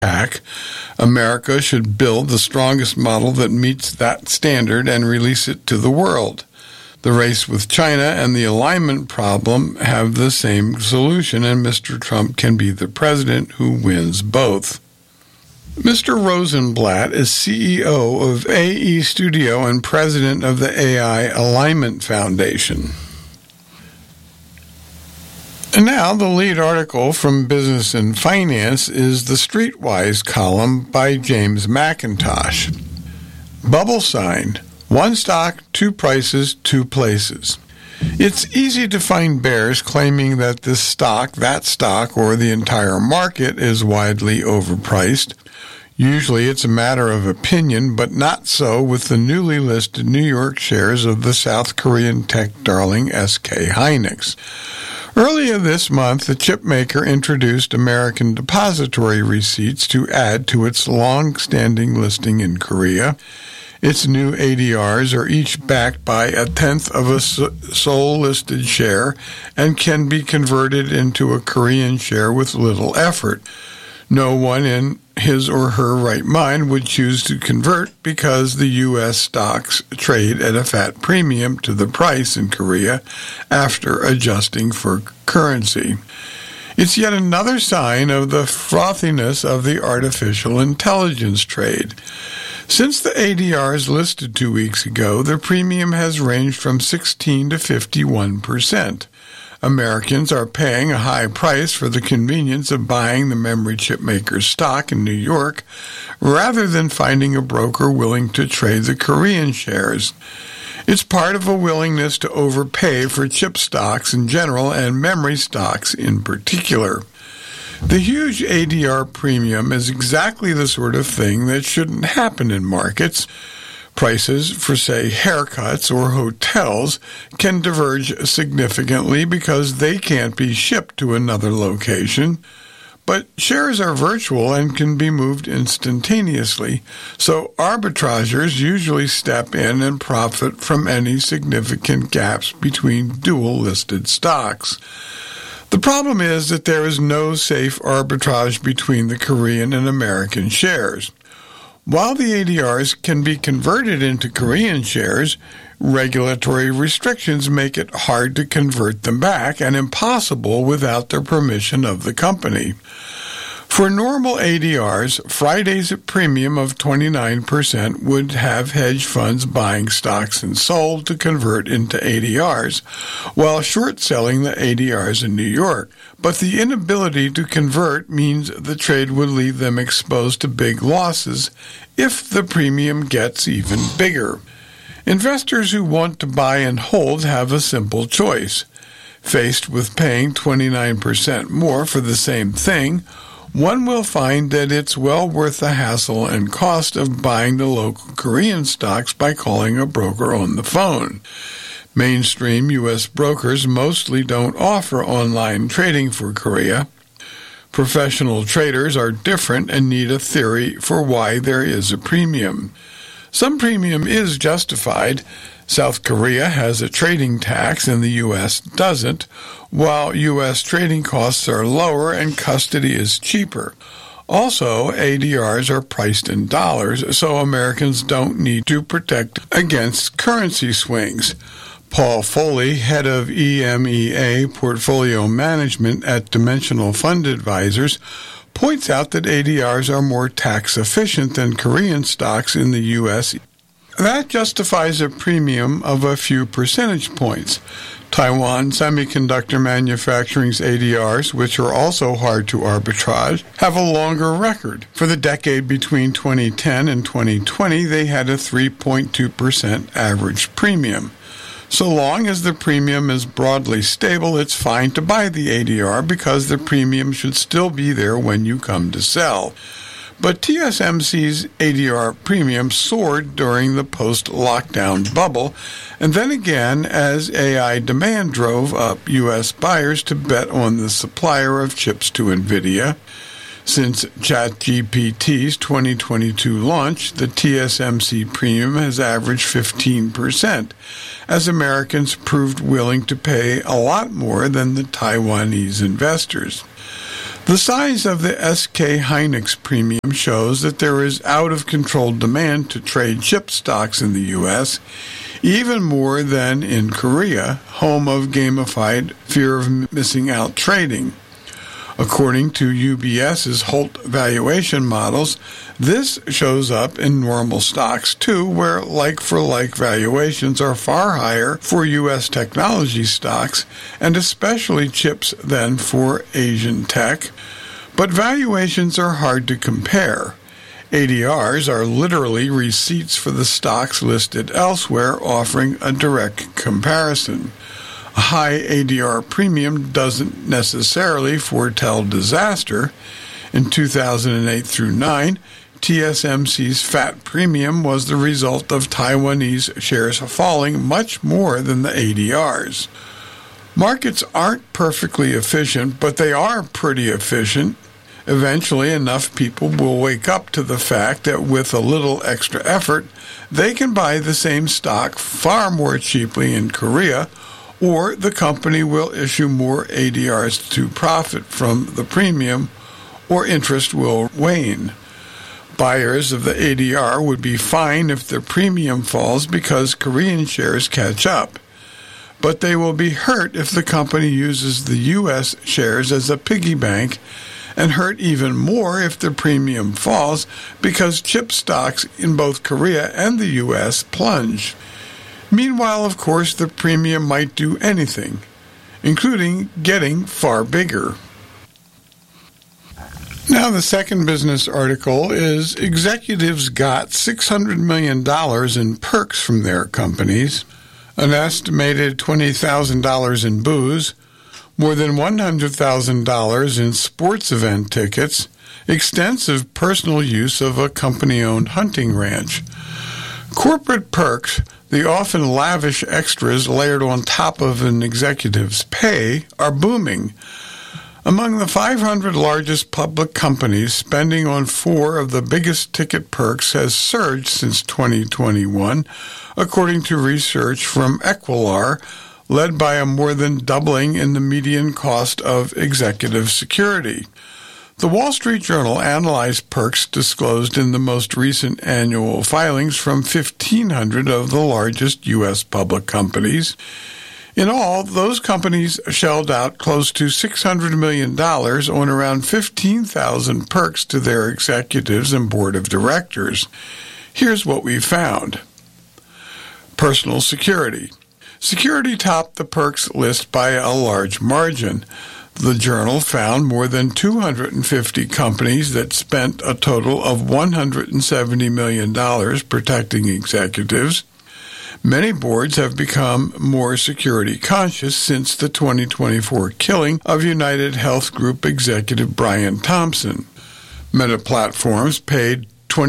America should build the strongest model that meets that standard and release it to the world. The race with China and the alignment problem have the same solution, and Mr. Trump can be the president who wins both. Mr. Rosenblatt is CEO of AE Studio and president of the AI Alignment Foundation. And now the lead article from Business and Finance is the Streetwise column by James McIntosh. Bubble signed. One stock, two prices, two places. It's easy to find bears claiming that this stock, that stock, or the entire market is widely overpriced. Usually it's a matter of opinion, but not so with the newly listed New York shares of the South Korean tech darling SK Hynix. Earlier this month, the chipmaker introduced American depository receipts to add to its long-standing listing in Korea. Its new ADRs are each backed by a tenth of a sole listed share and can be converted into a Korean share with little effort. No one in his or her right mind would choose to convert because the U.S. stocks trade at a fat premium to the price in Korea after adjusting for currency. It's yet another sign of the frothiness of the artificial intelligence trade. Since the ADRs listed 2 weeks ago, the premium has ranged from 16 to 51%. Americans are paying a high price for the convenience of buying the memory chip maker's stock in New York rather than finding a broker willing to trade the Korean shares. It's part of a willingness to overpay for chip stocks in general and memory stocks in particular. The huge ADR premium is exactly the sort of thing that shouldn't happen in markets. Prices for, say, haircuts or hotels can diverge significantly because they can't be shipped to another location. But shares are virtual and can be moved instantaneously, so arbitrageurs usually step in and profit from any significant gaps between dual-listed stocks. The problem is that there is no safe arbitrage between the Korean and American shares. While the ADRs can be converted into Korean shares, regulatory restrictions make it hard to convert them back and impossible without the permission of the company. For normal ADRs, Friday's premium of 29% would have hedge funds buying stocks and sold to convert into ADRs, while short-selling the ADRs in New York. But the inability to convert means the trade would leave them exposed to big losses if the premium gets even bigger. Investors who want to buy and hold have a simple choice. Faced with paying 29% more for the same thing, one will find that it's well worth the hassle and cost of buying the local Korean stocks by calling a broker on the phone. Mainstream U.S. brokers mostly don't offer online trading for Korea. Professional traders are different and need a theory for why there is a premium. Some premium is justified. South Korea has a trading tax and the U.S. doesn't, while U.S. trading costs are lower and custody is cheaper. Also, ADRs are priced in dollars, so Americans don't need to protect against currency swings. Paul Foley, head of EMEA Portfolio Management at Dimensional Fund Advisors, points out that ADRs are more tax efficient than Korean stocks in the U.S. That justifies a premium of a few percentage points. Taiwan Semiconductor Manufacturing's ADRs, which are also hard to arbitrage, have a longer record. For the decade between 2010 and 2020, they had a 3.2% average premium. So long as the premium is broadly stable, it's fine to buy the ADR because the premium should still be there when you come to sell. But TSMC's ADR premium soared during the post-lockdown bubble, and then again as AI demand drove up U.S. buyers to bet on the supplier of chips to NVIDIA. Since ChatGPT's 2022 launch, the TSMC premium has averaged 15%, as Americans proved willing to pay a lot more than the Taiwanese investors. The size of the SK Hynix premium shows that there is out-of-control demand to trade chip stocks in the U.S., even more than in Korea, home of gamified fear of missing out trading. According to UBS's Holt valuation models, this shows up in normal stocks too, where like-for-like valuations are far higher for U.S. technology stocks, and especially chips than for Asian tech. But valuations are hard to compare. ADRs are literally receipts for the stocks listed elsewhere, offering a direct comparison. A high ADR premium doesn't necessarily foretell disaster. In 2008 through 9, TSMC's fat premium was the result of Taiwanese shares falling much more than the ADRs. Markets aren't perfectly efficient, but they are pretty efficient. Eventually, enough people will wake up to the fact that with a little extra effort, they can buy the same stock far more cheaply in Korea, or the company will issue more ADRs to profit from the premium, or interest will wane. Buyers of the ADR would be fine if the premium falls because Korean shares catch up, but they will be hurt if the company uses the U.S. shares as a piggy bank, and hurt even more if the premium falls because chip stocks in both Korea and the U.S. plunge. Meanwhile, of course, the premium might do anything, including getting far bigger. Now, the second business article is executives got $600 million in perks from their companies, an estimated $20,000 in booze, more than $100,000 in sports event tickets, extensive personal use of a company-owned hunting ranch. Corporate perks, the often lavish extras layered on top of an executive's pay, are booming. Among the 500 largest public companies, spending on 4 of the biggest ticket perks has surged since 2021, according to research from Equilar, led by a more than doubling in the median cost of executive security. The Wall Street Journal analyzed perks disclosed in the most recent annual filings from 1,500 of the largest U.S. public companies. In all, those companies shelled out close to $600 million on around 15,000 perks to their executives and board of directors. Here's what we found. Personal security. Security topped the perks list by a large margin. The Journal found more than 250 companies that spent a total of $170 million protecting executives. Many boards have become more security conscious since the 2024 killing of United Health Group executive Brian Thompson. Meta Platforms paid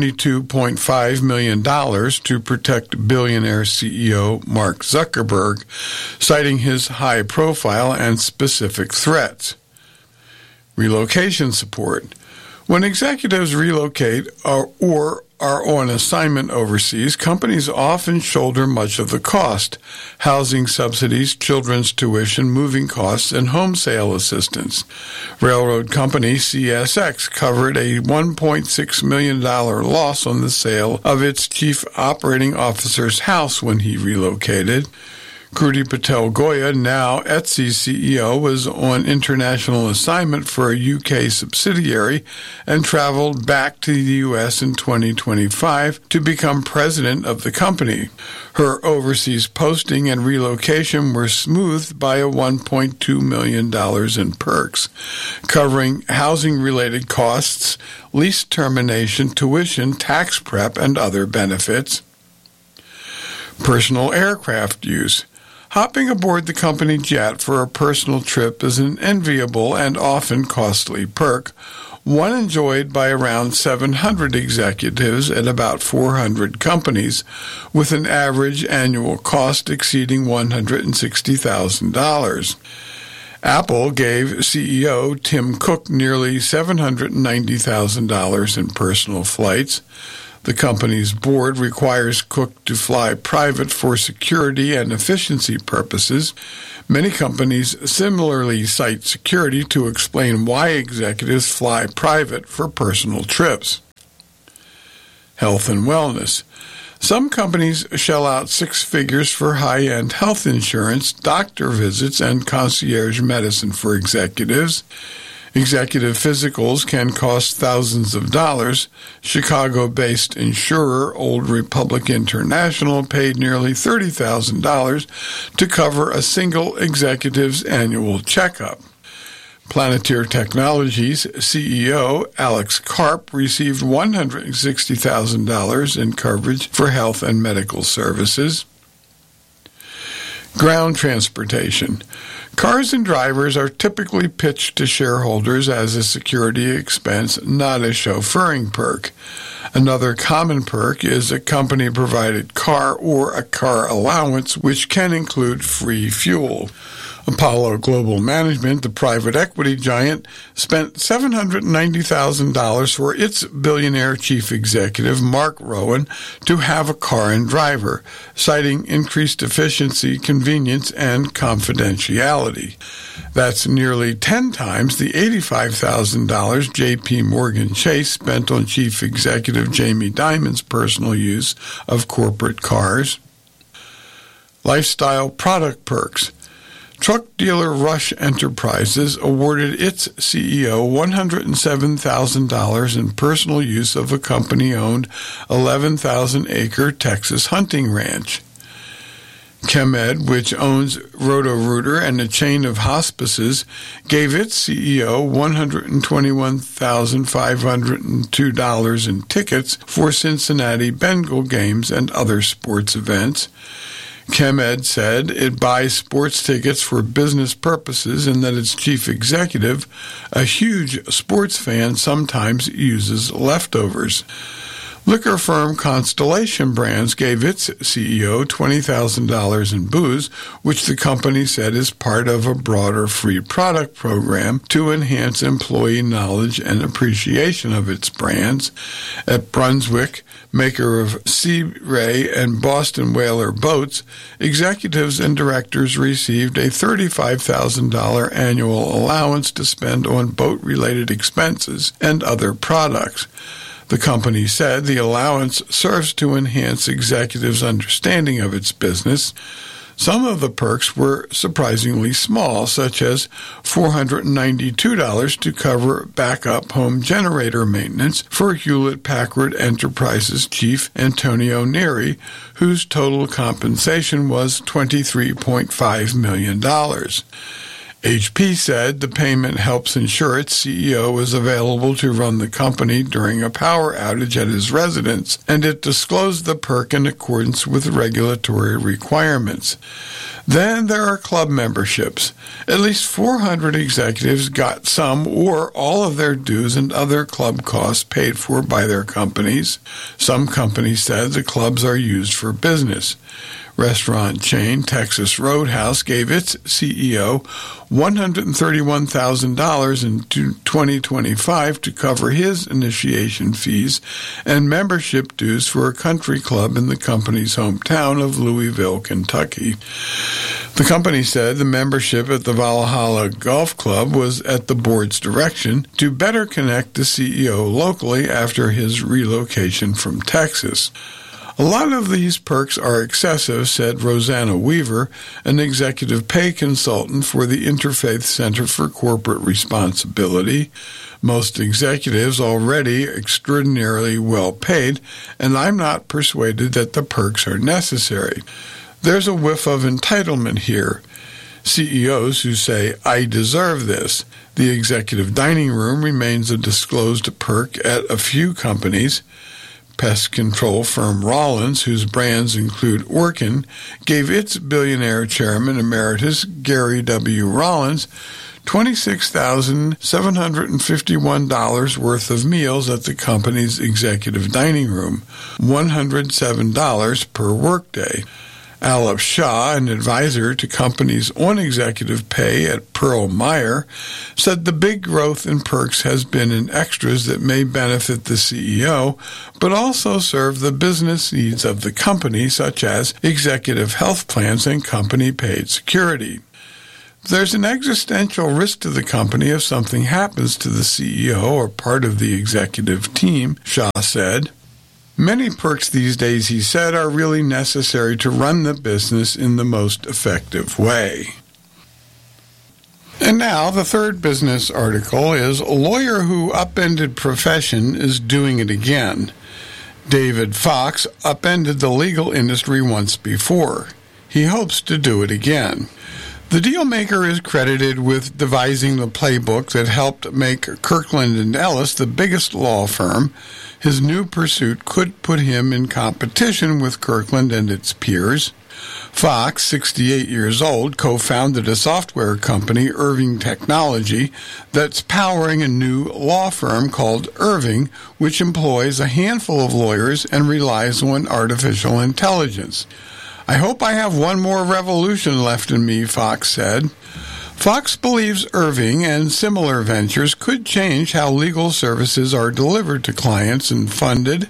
$22.5 million to protect billionaire CEO Mark Zuckerberg, citing his high profile and specific threats. Relocation support. When executives relocate or are on assignment overseas, companies often shoulder much of the cost: housing subsidies, children's tuition, moving costs, and home sale assistance. Railroad company CSX covered a $1.6 million loss on the sale of its chief operating officer's house when he relocated. Kruti Patel Goya, now Etsy CEO, was on international assignment for a UK subsidiary and traveled back to the U.S. in 2025 to become president of the company. Her overseas posting and relocation were smoothed by a $1.2 million in perks, covering housing-related costs, lease termination, tuition, tax prep, and other benefits. Personal aircraft use. Hopping aboard the company jet for a personal trip is an enviable and often costly perk, one enjoyed by around 700 executives at about 400 companies, with an average annual cost exceeding $160,000. Apple gave CEO Tim Cook nearly $790,000 in personal flights. The company's board requires Cook to fly private for security and efficiency purposes. Many companies similarly cite security to explain why executives fly private for personal trips. Health and wellness. Some companies shell out six figures for high-end health insurance, doctor visits, and concierge medicine for executives. Executive physicals can cost thousands of dollars. Chicago-based insurer Old Republic International paid nearly $30,000 to cover a single executive's annual checkup. Planeteer Technologies CEO Alex Karp received $160,000 in coverage for health and medical services. Ground transportation. Cars and drivers are typically pitched to shareholders as a security expense, not a chauffeuring perk. Another common perk is a company-provided car or a car allowance, which can include free fuel. Apollo Global Management, the private equity giant, spent $790,000 for its billionaire chief executive, Mark Rowan, to have a car and driver, citing increased efficiency, convenience, and confidentiality. That's nearly 10 times the $85,000 J.P. Morgan Chase spent on chief executive Jamie Dimon's personal use of corporate cars. Lifestyle product perks. Truck dealer Rush Enterprises awarded its CEO $107,000 in personal use of a company-owned 11,000-acre Texas hunting ranch. Chemed, which owns Roto-Rooter and a chain of hospices, gave its CEO $121,502 in tickets for Cincinnati Bengal games and other sports events. Chemed said it buys sports tickets for business purposes and that its chief executive, a huge sports fan, sometimes uses leftovers. Liquor firm Constellation Brands gave its CEO $20,000 in booze, which the company said is part of a broader free product program to enhance employee knowledge and appreciation of its brands. At Brunswick, maker of Sea Ray and Boston Whaler boats, executives and directors received a $35,000 annual allowance to spend on boat-related expenses and other products. The company said the allowance serves to enhance executives' understanding of its business. Some of the perks were surprisingly small, such as $492 to cover backup home generator maintenance for Hewlett-Packard Enterprises chief Antonio Neri, whose total compensation was $23.5 million. HP said the payment helps ensure its CEO is available to run the company during a power outage at his residence, and it disclosed the perk in accordance with regulatory requirements. Then there are club memberships. At least 400 executives got some or all of their dues and other club costs paid for by their companies. Some companies said the clubs are used for business. Restaurant chain Texas Roadhouse gave its CEO $131,000 in 2025 to cover his initiation fees and membership dues for a country club in the company's hometown of Louisville, Kentucky. The company said the membership at the Valhalla Golf Club was at the board's direction to better connect the CEO locally after his relocation from Texas. A lot of these perks are excessive, said Rosanna Weaver, an executive pay consultant for the Interfaith Center for Corporate Responsibility. Most executives already extraordinarily well paid, and I'm not persuaded that the perks are necessary. There's a whiff of entitlement here. CEOs who say, I deserve this. The executive dining room remains a disclosed perk at a few companies. Pest control firm Rollins, whose brands include Orkin, gave its billionaire chairman emeritus, Gary W. Rollins, $26,751 worth of meals at the company's executive dining room, $107 per workday. Alap Shah, an advisor to companies on executive pay at Pearl Meyer, said the big growth in perks has been in extras that may benefit the CEO, but also serve the business needs of the company, such as executive health plans and company-paid security. There's an existential risk to the company if something happens to the CEO or part of the executive team, Shah said. Many perks these days, he said, are really necessary to run the business in the most effective way. And now, the third business article is a lawyer who upended profession is doing it again. David Fox upended the legal industry once before. He hopes to do it again. The dealmaker is credited with devising the playbook that helped make Kirkland & Ellis the biggest law firm. His new pursuit could put him in competition with Kirkland and its peers. Fox, 68 years old, co-founded a software company, Irving Technology, that's powering a new law firm called Irving, which employs a handful of lawyers and relies on artificial intelligence. I hope I have one more revolution left in me, Fox said. Fox believes Irving and similar ventures could change how legal services are delivered to clients and funded.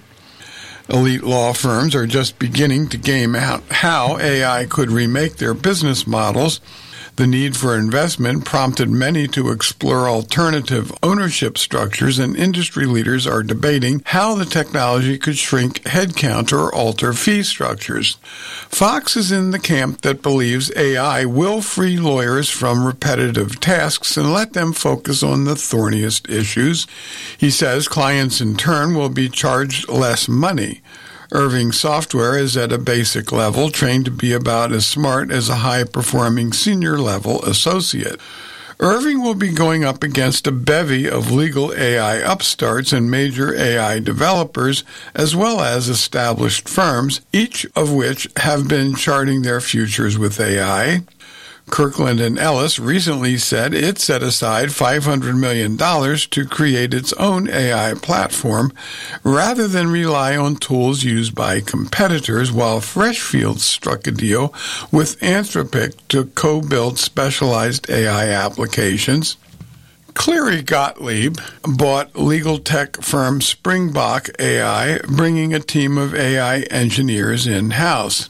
Elite law firms are just beginning to game out how AI could remake their business models. The need for investment prompted many to explore alternative ownership structures, and industry leaders are debating how the technology could shrink headcount or alter fee structures. Fox is in the camp that believes AI will free lawyers from repetitive tasks and let them focus on the thorniest issues. He says clients in turn will be charged less money. Irving Software is at a basic level, trained to be about as smart as a high-performing senior-level associate. Irving will be going up against a bevy of legal AI upstarts and major AI developers, as well as established firms, each of which have been charting their futures with AI. Kirkland & Ellis recently said it set aside $500 million to create its own AI platform rather than rely on tools used by competitors, while Freshfields struck a deal with Anthropic to co-build specialized AI applications. Cleary Gottlieb bought legal tech firm Springbok AI, bringing a team of AI engineers in-house.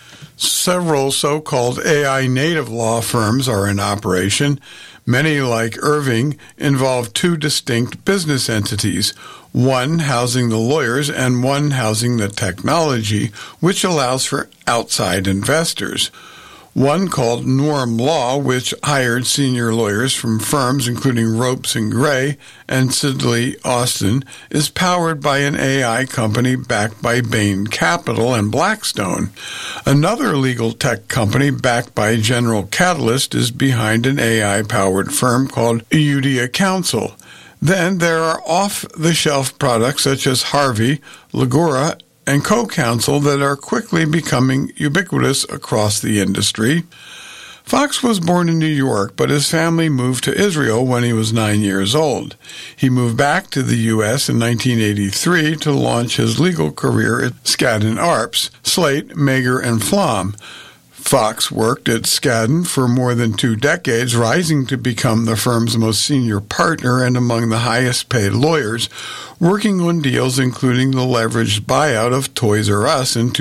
Several so-called AI-native law firms are in operation. Many, like Irving, involve two distinct business entities, one housing the lawyers and one housing the technology, which allows for outside investors. One called Norm Law, which hired senior lawyers from firms including Ropes & Gray and Sidley Austin, is powered by an AI company backed by Bain Capital and Blackstone. Another legal tech company backed by General Catalyst is behind an AI-powered firm called Udia Counsel. Then there are off-the-shelf products such as Harvey, Legora, and CoCounsel that are quickly becoming ubiquitous across the industry. Fox was born in New York, but his family moved to Israel when he was 9 years old. He moved back to the U.S. in 1983 to launch his legal career at Skadden Arps, Slate, Mager, and Flom. Fox worked at Skadden for more than 2 decades, rising to become the firm's most senior partner and among the highest-paid lawyers, working on deals including the leveraged buyout of Toys R Us in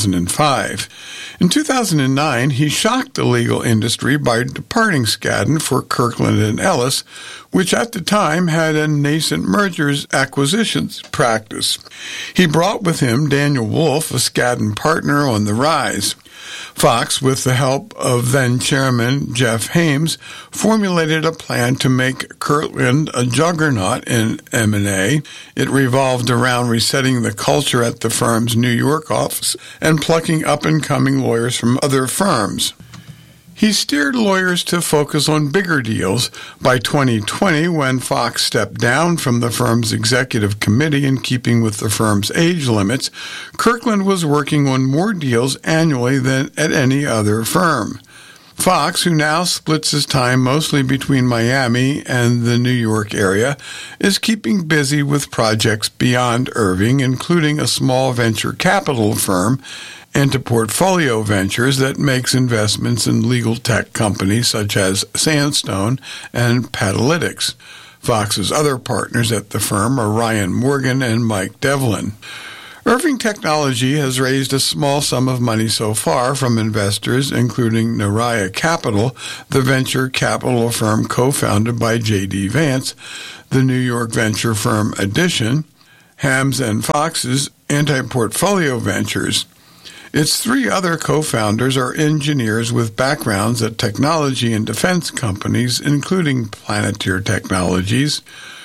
2005. In 2009, he shocked the legal industry by departing Skadden for Kirkland & Ellis, which at the time had a nascent mergers acquisitions practice. He brought with him Daniel Wolf, a Skadden partner on the rise. Fox, with the help of then-chairman Jeff Hames, formulated a plan to make Kirkland a juggernaut in M&A. It revolved around resetting the culture at the firm's New York office and plucking up-and-coming lawyers from other firms. He steered lawyers to focus on bigger deals. By 2020, when Fox stepped down from the firm's executive committee in keeping with the firm's age limits, Kirkland was working on more deals annually than at any other firm. Fox, who now splits his time mostly between Miami and the New York area, is keeping busy with projects beyond Irving, including a small venture capital firm and to Portfolio Ventures that makes investments in legal tech companies such as Sandstone and Patalytics. Fox's other partners at the firm are Ryan Morgan and Mike Devlin. Irving Technology has raised a small sum of money so far from investors, including Naraya Capital, the venture capital firm co-founded by J.D. Vance, the New York venture firm Addition, Hams and Fox's Anti-Portfolio Ventures. Its three other co-founders are engineers with backgrounds at technology and defense companies, including Planeteer Technologies.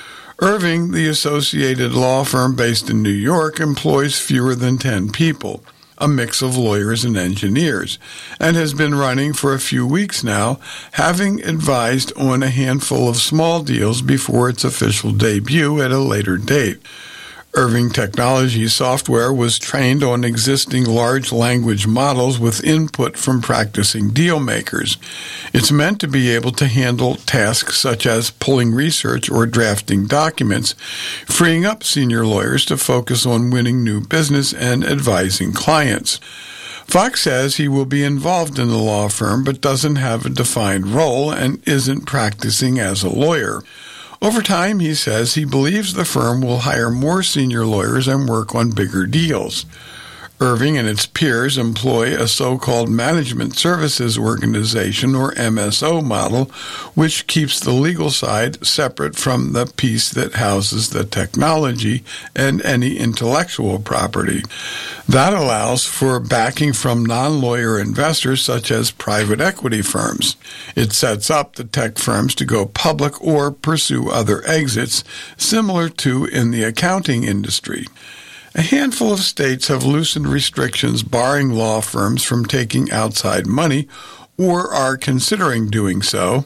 Irving, the associated law firm based in New York, employs fewer than 10 people, a mix of lawyers and engineers, and has been running for a few weeks now, having advised on a handful of small deals before its official debut at a later date. Irving Technology software was trained on existing large language models with input from practicing deal makers. It's meant to be able to handle tasks such as pulling research or drafting documents, freeing up senior lawyers to focus on winning new business and advising clients. Fox says he will be involved in the law firm but doesn't have a defined role and isn't practicing as a lawyer. Over time, he says he believes the firm will hire more senior lawyers and work on bigger deals. Irving and its peers employ a so-called Management Services Organization, or MSO model, which keeps the legal side separate from the piece that houses the technology and any intellectual property. That allows for backing from non-lawyer investors such as private equity firms. It sets up the tech firms to go public or pursue other exits, similar to in the accounting industry. A handful of states have loosened restrictions barring law firms from taking outside money or are considering doing so.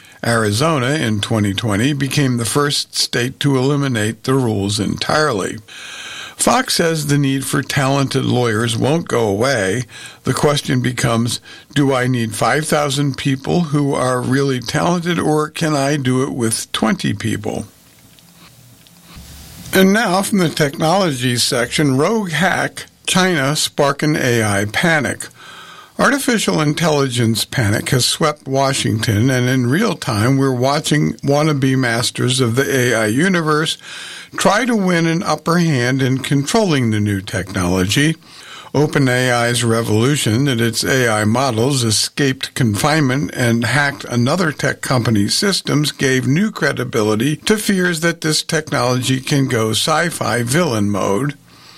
Arizona in 2020 became the first state to eliminate the rules entirely. Fox says the need for talented lawyers won't go away. The question becomes, do I need 5,000 people who are really talented, or can I do it with 20 people? And now from the technology section, rogue hack, China spark an AI panic. Artificial intelligence panic has swept Washington, and in real time we're watching wannabe masters of the AI universe try to win an upper hand in controlling the new technology. OpenAI's revolution that its AI models escaped confinement and hacked another tech company's systems gave new credibility to fears that this technology can go sci-fi villain mode.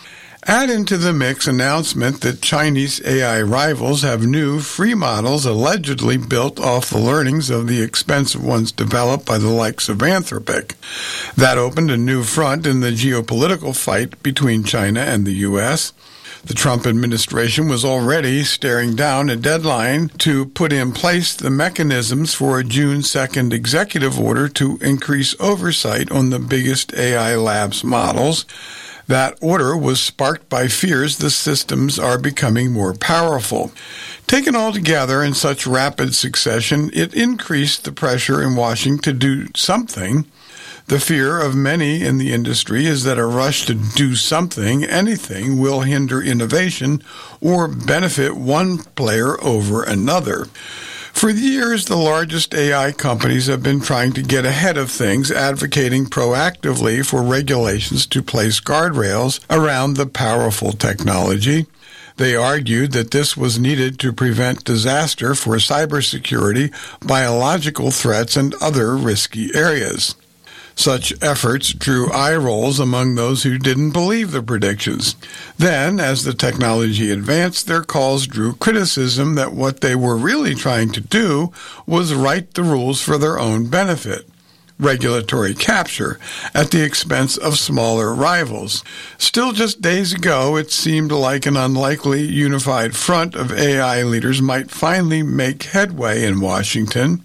Add into the mix announcement that Chinese AI rivals have new free models allegedly built off the learnings of the expensive ones developed by the likes of Anthropic. That opened a new front in the geopolitical fight between China and the U.S. The Trump administration was already staring down a deadline to put in place the mechanisms for a June 2nd executive order to increase oversight on the biggest AI labs models. That order was sparked by fears the systems are becoming more powerful. Taken all together in such rapid succession, it increased the pressure in Washington to do something. The fear of many in the industry is that a rush to do something, anything, will hinder innovation or benefit one player over another. For years, the largest AI companies have been trying to get ahead of things, advocating proactively for regulations to place guardrails around the powerful technology. They argued that this was needed to prevent disaster for cybersecurity, biological threats, and other risky areas. Such efforts drew eye rolls among those who didn't believe the predictions. Then, as the technology advanced, their calls drew criticism that what they were really trying to do was write the rules for their own benefit. Regulatory capture at the expense of smaller rivals. Still, just days ago, it seemed like an unlikely unified front of AI leaders might finally make headway in Washington.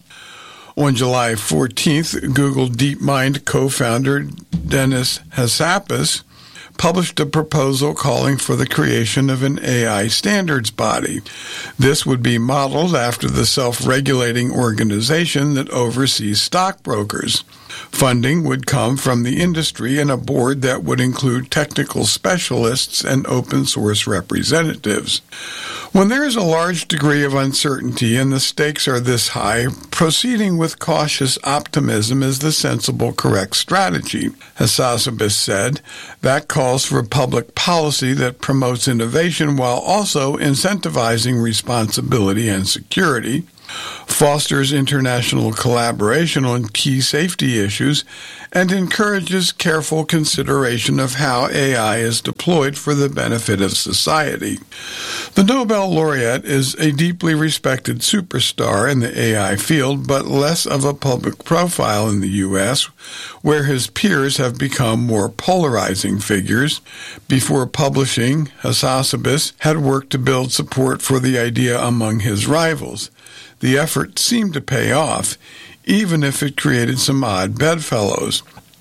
On July 14th, Google DeepMind co-founder Demis Hassabis published a proposal calling for the creation of an AI standards body. This would be modeled after the self-regulating organization that oversees stockbrokers. Funding would come from the industry and a board that would include technical specialists and open source representatives. When there is a large degree of uncertainty and the stakes are this high, proceeding with cautious optimism is the sensible, correct strategy. Hassasabis said, that calls for public policy that promotes innovation while also incentivizing responsibility and security, fosters international collaboration on key safety issues, and encourages careful consideration of how AI is deployed for the benefit of society. The Nobel laureate is a deeply respected superstar in the AI field, but less of a public profile in the U.S., where his peers have become more polarizing figures. Before publishing, Hassasabis had worked to build support for the idea among his rivals. The effort seemed to pay off, even if it created some odd bedfellows.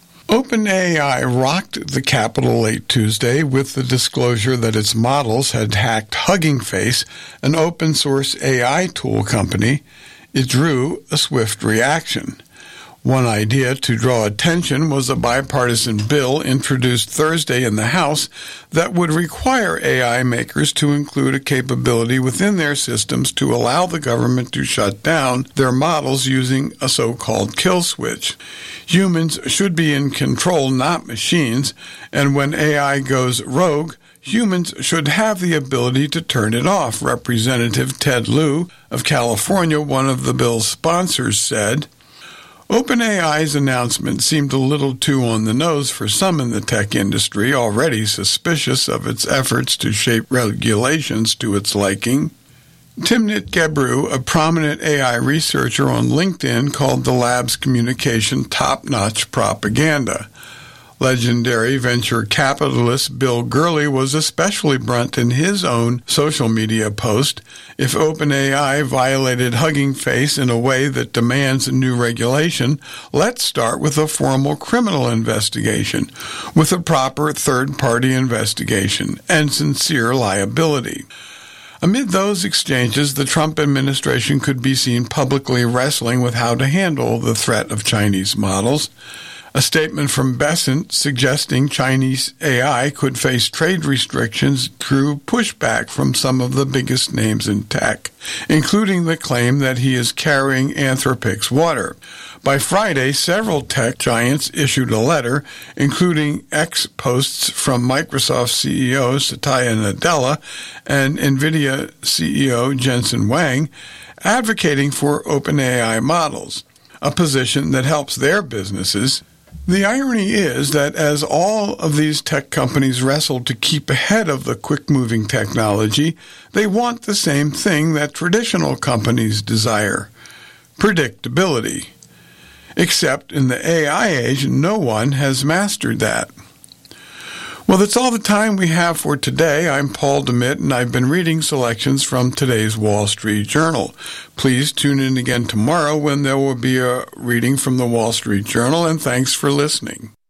OpenAI rocked the Capitol late Tuesday with the disclosure that its models had hacked Hugging Face, an open-source AI tool company. It drew a swift reaction. One idea to draw attention was a bipartisan bill introduced Thursday in the House that would require AI makers to include a capability within their systems to allow the government to shut down their models using a so-called kill switch. Humans should be in control, not machines, and when AI goes rogue, humans should have the ability to turn it off, Representative Ted Lieu of California, one of the bill's sponsors, said. OpenAI's announcement seemed a little too on the nose for some in the tech industry, already suspicious of its efforts to shape regulations to its liking. Timnit Gebru, a prominent AI researcher on LinkedIn, called the lab's communication top-notch propaganda. Legendary venture capitalist Bill Gurley was especially blunt in his own social media post. If OpenAI violated Hugging Face in a way that demands new regulation, let's start with a formal criminal investigation, with a proper third-party investigation and sincere liability. Amid those exchanges, the Trump administration could be seen publicly wrestling with how to handle the threat of Chinese models. A statement from Bessent suggesting Chinese AI could face trade restrictions drew pushback from some of the biggest names in tech, including the claim that he is carrying Anthropic's water. By Friday, several tech giants issued a letter, including posts from Microsoft CEO Satya Nadella and NVIDIA CEO Jensen Huang, advocating for OpenAI models, a position that helps their businesses. The irony is that as all of these tech companies wrestle to keep ahead of the quick-moving technology, they want the same thing that traditional companies desire: predictability. Except in the AI age, no one has mastered that. Well, that's all the time we have for today. I'm Paul DeMitt, and I've been reading selections from today's Wall Street Journal. Please tune in again tomorrow when there will be a reading from the Wall Street Journal, and thanks for listening.